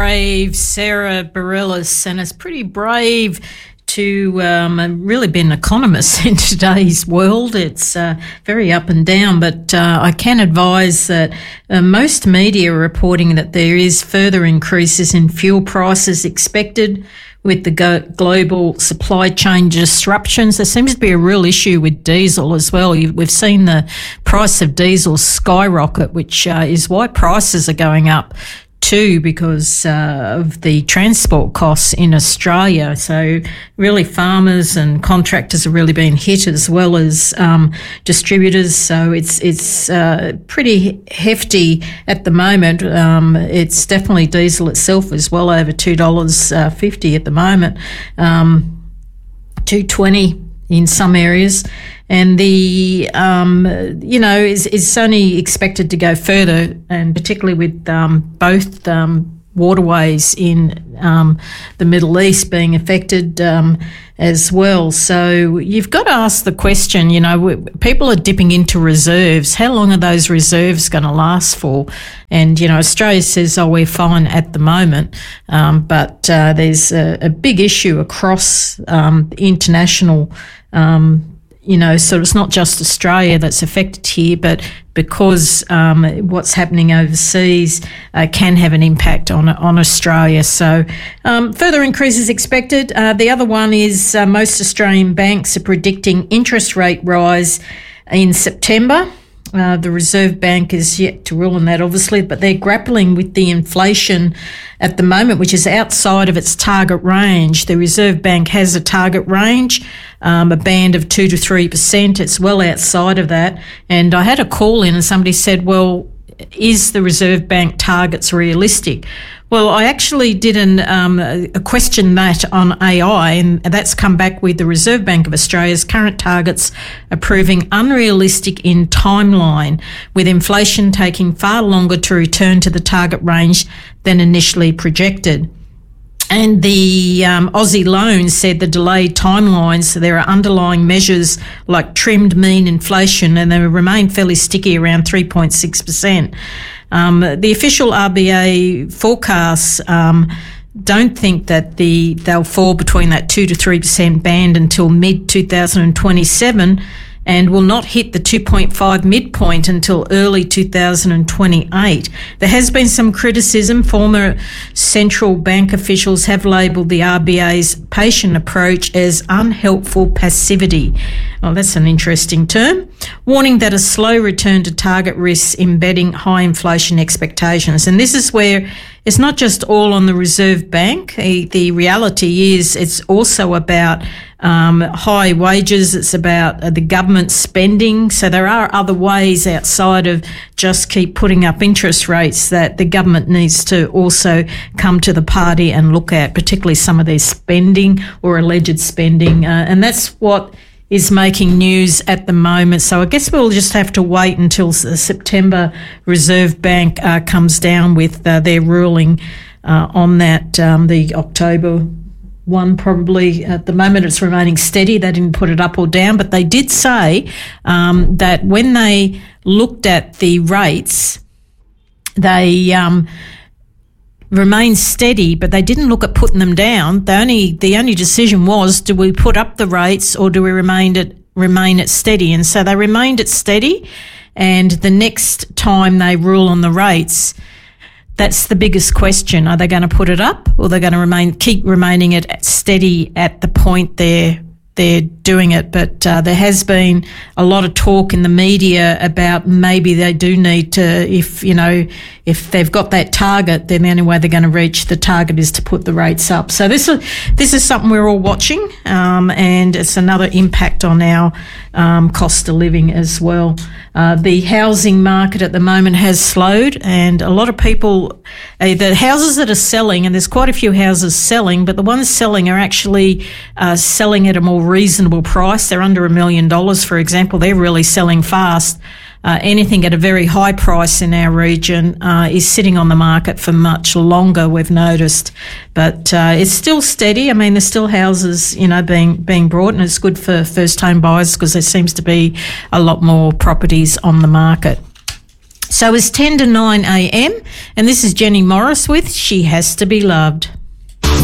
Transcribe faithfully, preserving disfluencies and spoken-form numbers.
Brave Sarah Bareilles, and it's pretty brave to um, really be an economist in today's world. It's uh, very up and down, but uh, I can advise that uh, most media are reporting that there is further increases in fuel prices expected with the go- global supply chain disruptions. There seems to be a real issue with diesel as well. You've, we've seen the price of diesel skyrocket, which uh, is why prices are going up too, because uh, of the transport costs in Australia. So really farmers and contractors have really been hit, as well as um, distributors. So it's it's uh, pretty hefty at the moment. Um, it's definitely diesel itself is well over two dollars fifty at the moment, um, two twenty in some areas. And the, um, you know, is, is only expected to go further, and particularly with um, both um, waterways in um, the Middle East being affected um, as well. So you've got to ask the question, you know, people are dipping into reserves. How long are those reserves going to last for? And, you know, Australia says, oh, we're fine at the moment. Um, but uh, there's a, a big issue across um, international um You know, so it's not just Australia that's affected here, but because um, what's happening overseas uh, can have an impact on on Australia. So um, further increases expected. Uh, the other one is uh, most Australian banks are predicting interest rate rise in September. Uh, the Reserve Bank is yet to rule on that, obviously, but they're grappling with the inflation at the moment, which is outside of its target range. The Reserve Bank has a target range, um, a band of two to three percent. It's well outside of that. And I had a call in and somebody said, well, is the Reserve Bank targets realistic? Well, I actually did an, um, a question that on A I, and that's come back with the Reserve Bank of Australia's current targets are proving unrealistic in timeline, with inflation taking far longer to return to the target range than initially projected. And the um, Aussie Loan said the delayed timelines, so there are underlying measures like trimmed mean inflation, and they remain fairly sticky around three point six percent. Um, the official R B A forecasts um, don't think that the they'll fall between that two to three percent band until mid twenty twenty-seven, and will not hit the two point five midpoint until early two thousand twenty-eight. There has been some criticism. Former central bank officials have labelled the R B A's patient approach as unhelpful passivity. Well, that's an interesting term. Warning that a slow return to target risks embedding high inflation expectations. And this is where it's not just all on the Reserve Bank. The reality is it's also about um, high wages. It's about uh, the government spending. So there are other ways outside of just keep putting up interest rates that the government needs to also come to the party and look at, particularly some of their spending or alleged spending. Uh, and that's what is making news at the moment. So I guess we'll just have to wait until the September Reserve Bank uh, comes down with uh, their ruling uh, on that. Um, the October one probably at the moment it's remaining steady. They didn't put it up or down, but they did say um, that when they looked at the rates, they um, remained steady, but they didn't look at putting them down. The only the only decision was, do we put up the rates or do we remain at remain at steady? And so they remained at steady, and the next time they rule on the rates, that's the biggest question. Are they going to put it up, or are they going to remain keep remaining at steady at the point they're they're doing it? But uh, there has been a lot of talk in the media about maybe they do need to, if, you know, if they've got that target, then the only way they're going to reach the target is to put the rates up. So this is, this is something we're all watching, um, and it's another impact on our um, cost of living as well. Uh, the housing market at the moment has slowed, and a lot of people, uh, the houses that are selling, and there's quite a few houses selling, but the ones selling are actually uh, selling at a more reasonable price. They're under a million dollars, for example. They're really selling fast. Uh, anything at a very high price in our region uh, is sitting on the market for much longer, we've noticed. But uh, it's still steady. I mean, there's still houses, you know, being being brought, and it's good for first home buyers because there seems to be a lot more properties on the market. So it's ten to nine a.m. and this is Jenny Morris with She Has to Be Loved.